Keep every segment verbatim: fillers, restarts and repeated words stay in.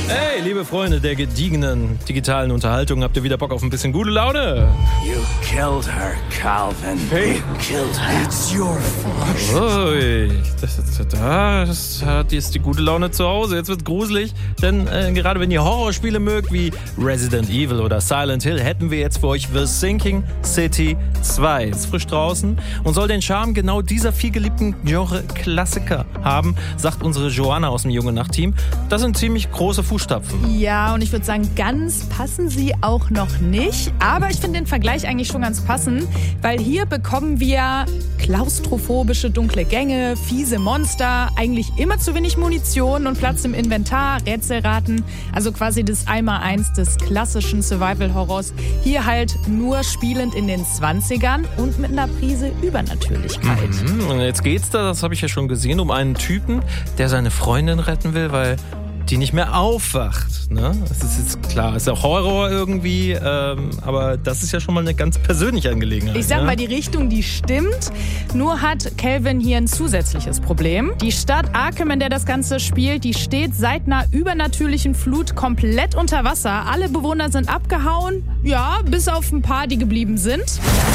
Hey, liebe Freunde der gediegenen digitalen Unterhaltung, habt ihr wieder Bock auf ein bisschen gute Laune? You killed her, Calvin. Hey. You killed her. It's your fault. Ui, das, das, das, das ist die gute Laune zu Hause. Jetzt wird's gruselig, denn äh, gerade wenn ihr Horrorspiele mögt wie Resident Evil oder Silent Hill, hätten wir jetzt für euch The Sinking City zwei. Ist frisch draußen und soll den Charme genau dieser vielgeliebten Genre-Klassiker haben, sagt unsere Joanna aus dem Junge Nacht-Team. Das sind ziemlich große Fußstapfen. Ja, und ich würde sagen, ganz passen sie auch noch nicht. Aber ich finde den Vergleich eigentlich schon ganz passend, weil hier bekommen wir klaustrophobische dunkle Gänge, fiese Monster, eigentlich immer zu wenig Munition und Platz im Inventar, Rätselraten. Also quasi das Einmaleins des klassischen Survival-Horrors. Hier halt nur spielend in den zwanzigern und mit einer Prise Übernatürlichkeit. Mhm. Und jetzt geht's da, das habe ich ja schon gesehen, um einen Typen, der seine Freundin retten will, weil die nicht mehr aufwacht. Ne? Das ist jetzt klar, ist ja Horror irgendwie, ähm, aber das ist ja schon mal eine ganz persönliche Angelegenheit. Ich sag ne? mal, die Richtung, die stimmt. Nur hat Calvin hier ein zusätzliches Problem. Die Stadt Arkham, in der das Ganze spielt, die steht seit einer übernatürlichen Flut komplett unter Wasser. Alle Bewohner sind abgehauen, ja, bis auf ein paar, die geblieben sind.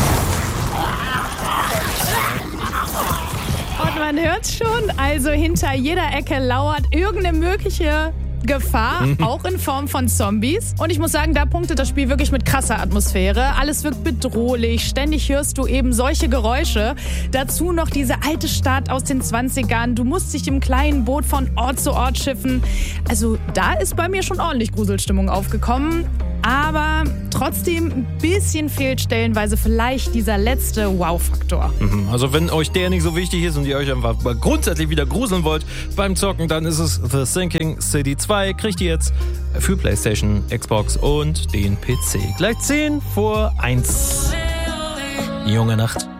Und man hört schon, also hinter jeder Ecke lauert irgendeine mögliche Gefahr, auch in Form von Zombies. Und ich muss sagen, da punktet das Spiel wirklich mit krasser Atmosphäre. Alles wirkt bedrohlich, ständig hörst du eben solche Geräusche. Dazu noch diese alte Stadt aus den zwanzigern. Du musst dich im kleinen Boot von Ort zu Ort schiffen. Also da ist bei mir schon ordentlich Gruselstimmung aufgekommen. Aber trotzdem ein bisschen fehlt stellenweise vielleicht dieser letzte Wow-Faktor. Mhm. Also wenn euch der nicht so wichtig ist und ihr euch einfach mal grundsätzlich wieder gruseln wollt beim Zocken, dann ist es The Sinking City zwei. Kriegt ihr jetzt für PlayStation, Xbox und den P C. Gleich zehn vor eins. Junge Nacht.